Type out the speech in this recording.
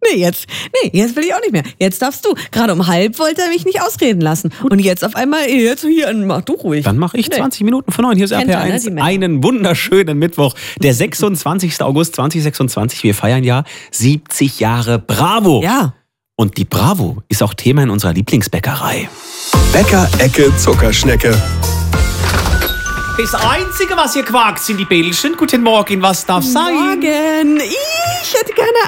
jetzt will ich auch nicht mehr. Jetzt darfst du. Gerade um 12:30 wollte er mich nicht ausreden lassen. Gut. Und jetzt auf einmal, jetzt hier, mach du ruhig. Dann mache ich 20 Minuten vor 9. Hier ist RPR1. Einen wunderschönen Mittwoch, der 26. August 2026. Wir feiern ja 70 Jahre Bravo. Ja. Und die Bravo ist auch Thema in unserer Lieblingsbäckerei. Bäcker-Ecke Zuckerschnecke. Das Einzige, was ihr quakt, sind die Bällchen. Guten Morgen, was darf sein? Morgen. Ich hätte gerne